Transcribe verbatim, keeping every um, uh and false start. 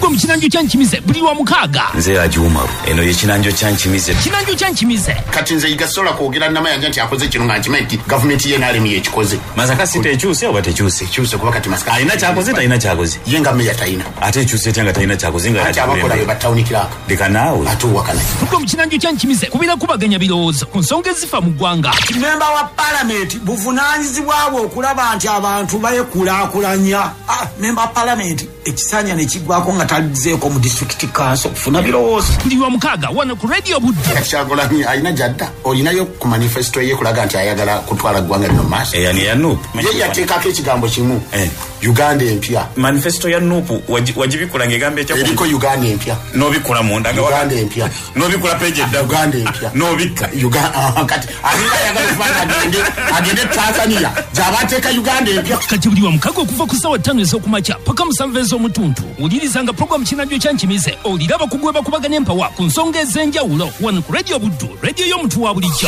Kwa mchinanjo chanchimize buli wa mukaga. Nze ajumaru eno ye chinanjo chanchimize. Chinanjo chanchimize kati nze igasola kwogera nama yanje nti akoze kino nga nkimanyi government ye nali miye kikoze. Masaka site ekyuse oba tekyuse. Kyuse kuba kati masaka alina kyakoze talina kyakoze. Yenga meya talina. Ate ekyuse tyanga talina kyakoze nga ati abakola be batawuni kiraka. Deka nawe. Atu wakana. Kwa mchinanjo chanchimize kubira kubaganya birowoozo ku nsonga ezifa mu ggwanga. Member wa parliament buvunanyizibwabwe okulaba nti abantu bayekulaakulanya. Ah, member wa parliament ekisanya ne kigwako nga talizeeko mu district council kufuna birowoozo. Buli wa mukaga wano ku radio Buddu. Kyagulanyi alina jadda olinayo ku manifesto ye kulaga nti ayagala kutwala ggwanga lino maaso. Eh, yani ya Nuupu. Ye yateekako ekigambo kimu. Eh. Uganda empya. Manifesto ya Nuupu wajibikula ngegambe ekya eriko Uganda empya. Nobikula munda nga Uganda empya. Nobikula page edda Uganda empya. Nobika Uganda kati alina yagala kufanya agende agende Tanzania. Jabateeka Uganda empya. Kati buli wa mukaga okuva ku ssaawa ttaano ez'okumakya paka musanvu ez'omutuntu ulirizanga program Chinanjo Chanchimize oliraba kugweba kubagana empawa ku nsonga ez'enjawulo wano ku radio Buddu radio y'omuntu wa bulijjo.